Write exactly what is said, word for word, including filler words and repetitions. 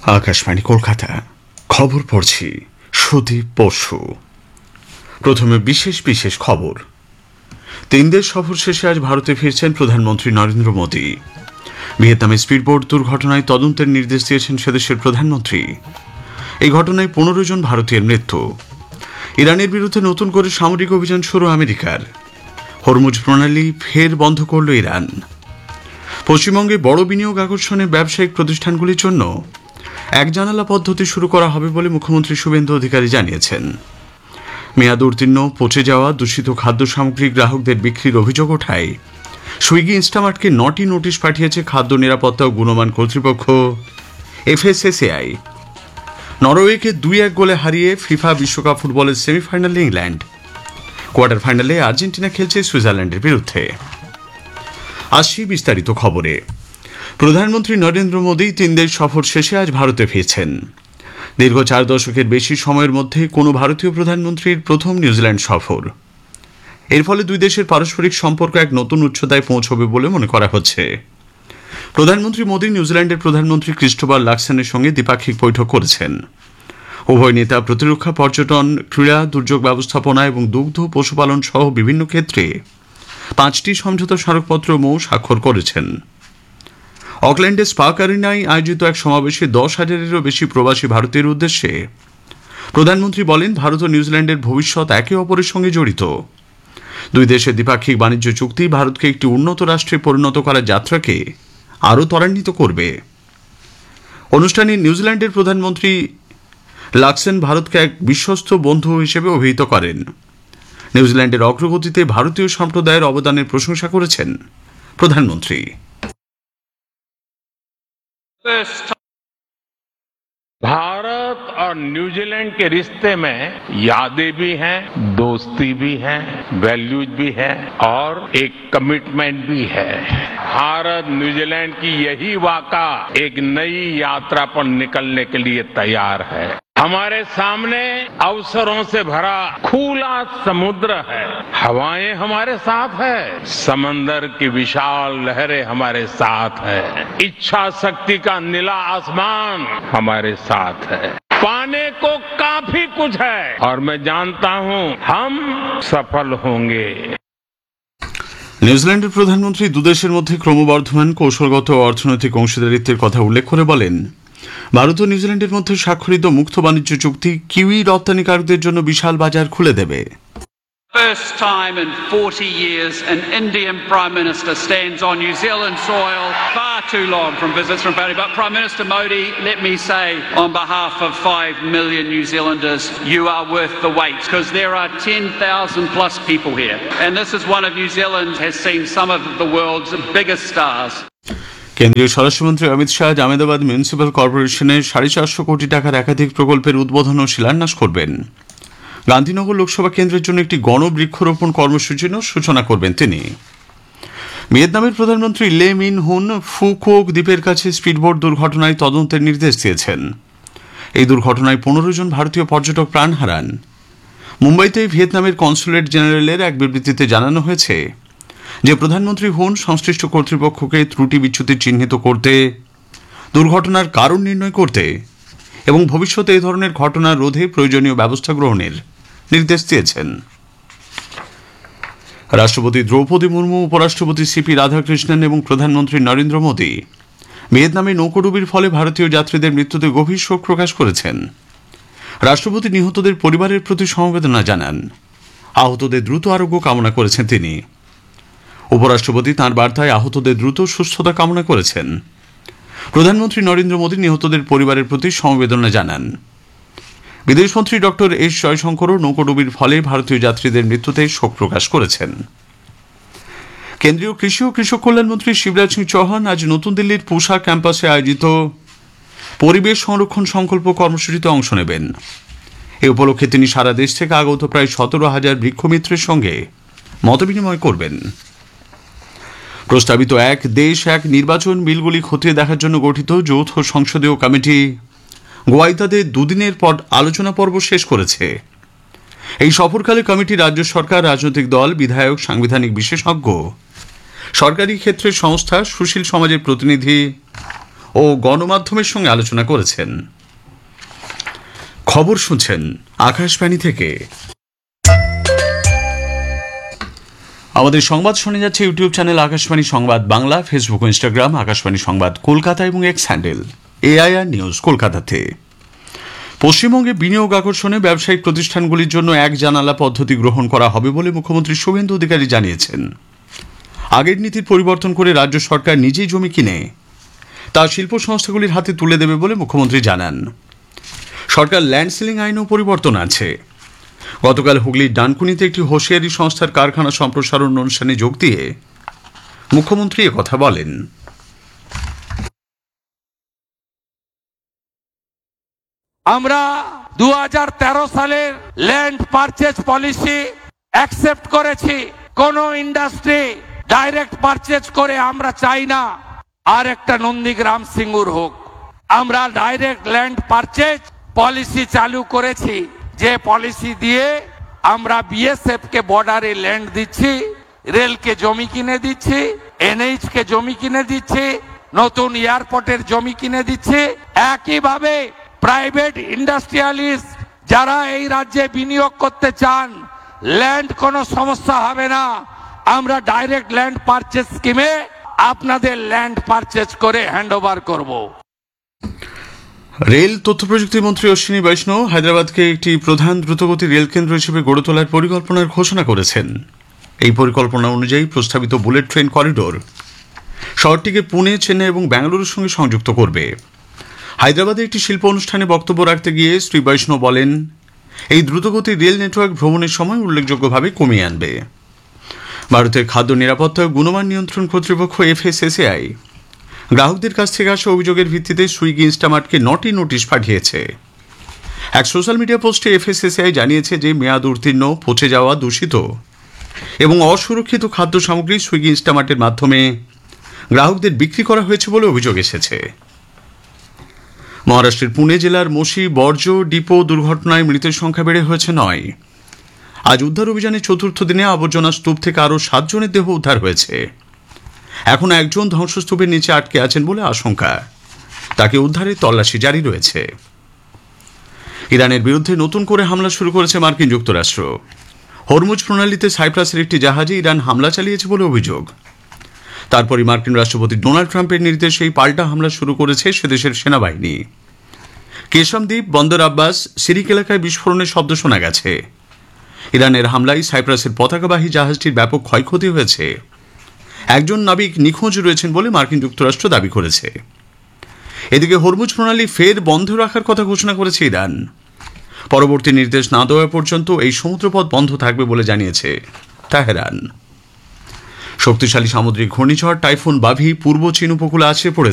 আকাশবাণী কলকাতা, খবর পড়ছি সুদীপ বসু। প্রথমে বিশেষ বিশেষ খবর। তিন দেশ সফর শেষে আজ ভারতে ফিরছেন প্রধানমন্ত্রী নরেন্দ্র মোদী। ভিয়েতনামে স্পিডবোট দুর্ঘটনায় তদন্তের নির্দেশ দিয়েছেন সেদেশের প্রধানমন্ত্রী। এই ঘটনায় পনেরো জন ভারতীয়ের মৃত্যু। ইরানের বিরুদ্ধে নতুন করে সামরিক অভিযান শুরু আমেরিকার। হরমুজ প্রণালী ফের বন্ধ করল ইরান। পশ্চিমবঙ্গে বড় বিনিয়োগ আকর্ষণে ব্যবসায়িক প্রতিষ্ঠানগুলির জন্য এক জানালা পদ্ধতি শুরু করা হবে বলে মুখ্যমন্ত্রী শুভেন্দু অধিকারী জানিয়েছেন। মেয়াদ উত্তীর্ণ পচে যাওয়া দূষিত খাদ্য সামগ্রী গ্রাহকদের বিক্রির অভিযোগ ওঠায় সুইগি ইনস্টামার্টকে নটি নোটিশ পাঠিয়েছে খাদ্য নিরাপত্তা ও গুণমান কর্তৃপক্ষ এফএসএসএআই। নরওয়েকে দুই এক গোলে হারিয়ে ফিফা বিশ্বকাপ ফুটবলের সেমিফাইনালে ইংল্যান্ড। কোয়ার্টার ফাইনালে আর্জেন্টিনা খেলছে সুইজারল্যান্ডের বিরুদ্ধে। আসছি বিস্তারিত খবরে। প্রধানমন্ত্রী নরেন্দ্র মোদী তিন দেশ সফর শেষে আজ ভারতে ফিরছেন। দীর্ঘ চার দশকের বেশি সময়ের মধ্যে কোনো ভারতীয় প্রধানমন্ত্রীর প্রথম নিউজিল্যান্ড সফর। এর ফলে দুই দেশের পারস্পরিক সম্পর্ক এক নতুন উচ্চতায় পৌঁছবে বলে মনে করা হচ্ছে। প্রধানমন্ত্রী মোদী নিউজিল্যান্ডের প্রধানমন্ত্রী ক্রিস্টোফার লাক্সেনের সঙ্গে দ্বিপাক্ষিক বৈঠক করেছেন। উভয় নেতা প্রতিরক্ষা, পর্যটন, ক্রীড়া, দুর্যোগ ব্যবস্থাপনা এবং দুগ্ধ পশুপালন সহ বিভিন্ন ক্ষেত্রে পাঁচটি সমঝোতা স্মারকপত্র মৌ স্বাক্ষর করেছেন। অকল্যান্ডের স্পার্ক অ্যারিনায় আয়োজিত এক সমাবেশে দশ হাজারেরও বেশি প্রবাসী ভারতীয়ের উদ্দেশ্যে প্রধানমন্ত্রী বলেন, ভারত ও নিউজিল্যান্ডের ভবিষ্যৎ একে অপরের সঙ্গে জড়িত। দুই দেশের দ্বিপাক্ষিক বাণিজ্য চুক্তি ভারতকে একটি উন্নত রাষ্ট্রে পরিণত করার যাত্রাকে আরও ত্বরান্বিত করবে। অনুষ্ঠানে নিউজিল্যান্ডের প্রধানমন্ত্রী লাক্সেন ভারতকে এক বিশ্বস্ত বন্ধু হিসেবে অভিহিত করেন। নিউজিল্যান্ডের অগ্রগতিতে ভারতীয় সম্প্রদায়ের অবদানের প্রশংসা করেছেন প্রধানমন্ত্রী। भारत और न्यूजीलैंड के रिश्ते में यादें भी हैं, दोस्ती भी है, वैल्यूज भी है और एक कमिटमेंट भी है। भारत न्यूजीलैंड की यही वाक़ा एक नई यात्रा पर निकलने के लिए तैयार है। हमारे सामने अवसरों से भरा खुला समुद्र है, हवाएं हमारे साथ है, समंदर की विशाल लहरें हमारे साथ है, इच्छा शक्ति का नीला आसमान हमारे साथ है। पाने को काफी कुछ है और मैं जानता हूं हम सफल होंगे। নিউজিল্যান্ডের প্রধানমন্ত্রী দুদেশের মধ্যে ক্রমবর্ধমান কৌশলগত ও অর্থনৈতিক অংশীদারিত্বের কথা উল্লেখ করে বলেন, ভারত ও নিউজিল্যান্ডের মধ্যে স্বাক্ষরিত মুক্ত বাণিজ্য চুক্তি কিউই রপ্তানিকারকদের জন্য বিশাল বাজার খুলে দেবে। First time in forty years an Indian Prime Minister stands on New Zealand soil. Far too long from visits from Barry, but Prime Minister Modi, let me say on behalf of five million New Zealanders, you are worth the wait, because there are ten thousand plus people here, and this is one of New Zealand has seen some of the world's biggest stars. কেন্দ্রীয় স্বরাষ্ট্রমন্ত্রী Amit Shah Ahmedabad municipal কর্পোরেশনের সাড়ে চারশো কোটি টাকার একাধিক প্রকল্পের উদ্বোধন ও শিলান্যাস করবেন। গান্ধীনগর লোকসভা কেন্দ্রের জন্য একটি গণবৃক্ষরোপণ কর্মসূচিরও সূচনা করবেন তিনি। ভিয়েতনামের প্রধানমন্ত্রী লে মিন হুন ফুকুওক দ্বীপের কাছে স্পিডবোট দুর্ঘটনায় তদন্তের নির্দেশ দিয়েছেন। এই দুর্ঘটনায় পনেরো জন ভারতীয় পর্যটক প্রাণ হারান। মুম্বাইতে ভিয়েতনামের কনসুলেট জেনারেলের এক বিবৃতিতে জানানো হয়েছে যে প্রধানমন্ত্রী হুন সংশ্লিষ্ট কর্তৃপক্ষকে ত্রুটি বিচ্যুতি চিহ্নিত করতে, দুর্ঘটনার কারণ নির্ণয় করতে এবং ভবিষ্যতে এই ধরনের ঘটনা রোধে প্রয়োজনীয় ব্যবস্থা গ্রহণের নির্দেশ দিয়েছেন। রাষ্ট্রপতি দ্রৌপদী মুর্মু, উপরাষ্ট্রপতি সিপি রাধাকৃষ্ণন এবং প্রধানমন্ত্রী নরেন্দ্র মোদী ভিয়েতনামে নৌকোডুবির ফলে ভারতীয় যাত্রীদের মৃত্যুতে গভীর শোক প্রকাশ করেছেন। রাষ্ট্রপতি নিহতদের পরিবারের প্রতি সমবেদনা জানান। আহতদের দ্রুত আরোগ্য কামনা করেছেন তিনি। উপরাষ্ট্রপতি তাঁর বার্তায় আহতদের দ্রুত সুস্থতা কামনা করেছেন। প্রধানমন্ত্রী নরেন্দ্র মোদী নিহতদের পরিবারের প্রতি সমবেদনা জানান। বিদেশমন্ত্রী ডক্টর এস জয়শঙ্করও নৌকোডুবির ফলে ভারতীয় যাত্রীদের মৃত্যুতে শোক প্রকাশ করেছেন। কেন্দ্রীয় কৃষি ও কৃষক কল্যাণমন্ত্রী শিবরাজ সিং চৌহান আজ নতুন দিল্লির পুসা ক্যাম্পাসে আয়োজিত পরিবেশ সংরক্ষণ সংকল্প কর্মসূচিতে অংশ নেবেন। এ উপলক্ষে তিনি সারা দেশ থেকে আগত প্রায় সতেরো হাজার বৃক্ষমিত্রের সঙ্গে মতবিনিময় করবেন। প্রস্তাবিত এক দেশ এক নির্বাচন বিলগুলি খতিয়ে দেখার জন্য গঠিত যৌথ সংসদীয় কমিটি গোয়াইতাতে দুদিনের পর আলোচনা পর্ব শেষ করেছে। এই সফরকালে কমিটি রাজ্য সরকার, রাজনৈতিক দল, বিধায়ক, সাংবিধানিক বিশেষজ্ঞ, সরকারি ক্ষেত্রের সংস্থা, সুশীল সমাজের প্রতিনিধি ও গণমাধ্যমের সঙ্গে আলোচনা করেছেন। খবর শুনছেন আকাশবাণী থেকে। আমাদের সংবাদ শুনে যাচ্ছে ইউটিউব চ্যানেল আকাশবাণী সংবাদ বাংলা, ফেসবুক ও ইনস্টাগ্রাম আকাশবাণী সংবাদ কলকাতা এবং এক্স হ্যান্ডেল এআইআর নিউজ কলকাতাতে। পশ্চিমবঙ্গে বিনিয়োগ আকর্ষণে ব্যবসায়িক প্রতিষ্ঠানগুলির জন্য এক জানালা পদ্ধতি গ্রহণ করা হবে বলে মুখ্যমন্ত্রী শুভেন্দু অধিকারী জানিয়েছেন। আগের নীতির পরিবর্তন করে রাজ্য সরকার নিজেই জমি কিনে তা শিল্প সংস্থাগুলির হাতে তুলে দেবে বলে মুখ্যমন্ত্রী জানান। সরকার ল্যান্ড সিলিং আইনেও পরিবর্তন আছে। গতকাল হুগলির ডানকুনিতে একটি হোশিয়ারি সংস্থার কারখানা সম্প্রসারণ অনুষ্ঠানে যোগ দিয়ে মুখ্যমন্ত্রী একথা বলেন। আমরা দু হাজার তেরো সালের ল্যান্ড পারচেজ পলিসি অ্যাকসেপ্ট করেছি। কোন ইন্ডাস্ট্রি ডাইরেক্ট পারচেজ করে আমরা চাই না আর একটা নন্দীগ্রাম সিঙ্গুর হোক। আমরা ডাইরেক্ট ল্যান্ড পারচেজ পলিসি চালু করেছি, যে পলিসি দিয়ে আমরা বিএসএফ কে বর্ডারে ল্যান্ড দিচ্ছি, রেলকে জমি কিনে দিচ্ছি, এনএইচ কে জমি কিনে দিচ্ছি, নতুন এয়ারপোর্টের জমি কিনে দিচ্ছি। একইভাবে প্রাইভেট ইন্ডাস্ট্রিয়ালিস্ট যারা এই রাজ্যে বিনিয়োগ করতে চান, ল্যান্ড কোনো সমস্যা হবে না। আমরা ডাইরেক্ট ল্যান্ড পারচেজ স্কিমে আপনাদের ল্যান্ড পারচেজ করে হ্যান্ড ওভার করব। রেল তথ্য প্রযুক্তি মন্ত্রী অশ্বিনী বৈষ্ণব হায়দ্রাবাদকে একটি প্রধান দ্রুতগতি রেল কেন্দ্র হিসেবে গড়ে তোলার পরিকল্পনার ঘোষণা করেছেন। এই পরিকল্পনা অনুযায়ী প্রস্তাবিত bullet train corridor শহরটিকে Pune, Chennai এবং ব্যাঙ্গালুরুর সঙ্গে সংযুক্ত করবে। হায়দ্রাবাদে একটি শিল্প অনুষ্ঠানে বক্তব্য রাখতে গিয়ে শ্রী বৈষ্ণব বলেন, এই দ্রুতগতি রেল নেটওয়ার্ক ভ্রমণের সময় উল্লেখযোগ্যভাবে কমিয়ে আনবে। ভারতের খাদ্য নিরাপত্তা ও গুণমান নিয়ন্ত্রণ কর্তৃপক্ষ এফএসএসএআই গ্রাহকদের কাছ থেকে আসা অভিযোগের ভিত্তিতে সুইগি ইনস্টামার্টকে নটি নোটিশ পাঠিয়েছে। এক সোশ্যাল মিডিয়া পোস্টে এফএসএসএআই জানিয়েছে যে মেয়াদ উত্তীর্ণ, পচে যাওয়া, দূষিত এবং অসুরক্ষিত খাদ্য সামগ্রী সুইগি ইনস্টামার্টের মাধ্যমে গ্রাহকদের বিক্রি করা হয়েছে বলে অভিযোগ এসেছে। মহারাষ্ট্রের পুনে জেলার মোশি বর্জ্য ডিপো দুর্ঘটনায় মৃতের সংখ্যা বেড়ে হয়েছে নয়। আজ উদ্ধার অভিযানের চতুর্থ দিনে আবর্জনা স্তূপ থেকে আরও সাতজনের দেহ উদ্ধার হয়েছে। এখন একজন ধ্বংসস্তূপের নিচে আটকে আছেন বলে আশঙ্কা। তাকে উদ্ধারের তল্লাশি জারি রয়েছে। ইরানের বিরুদ্ধে নতুন করে হামলা শুরু করেছে মার্কিন যুক্তরাষ্ট্র। হরমুজ প্রণালীতে সাইপ্রাসের একটি জাহাজে ইরান হামলা চালিয়েছে বলে অভিযোগ। তারপরই মার্কিন রাষ্ট্রপতি ডোনাল্ড ট্রাম্পের নির্দেশে এই পাল্টা হামলা শুরু করেছে সেদেশের সেনাবাহিনী। কেশমদ্বীপ, বন্দর আব্বাস, সিরিক এলাকায় বিস্ফোরণের শব্দ শোনা গেছে। ইরানের হামলায় সাইপ্রাসের পতাকাবাহী জাহাজটির ব্যাপক ক্ষয়ক্ষতি হয়েছে। একজন নাবিক নিখোঁজ রয়েছেন বলে মার্কিন যুক্তরাষ্ট্র দাবি করেছে। এদিকে হরমুজ প্রণালী ফের বন্ধ রাখার কথা ঘোষণা করেছে ইরান। পরবর্তী নির্দেশ না দেওয়া পর্যন্ত এই সমুদ্রপথ বন্ধ থাকবে বলে জানিয়েছে তেহরান। শক্তিশালী সামুদ্রিক ঘূর্ণিঝড় টাইফুন বাভি পূর্ব চীন উপকূলে আছড়ে পড়েছে।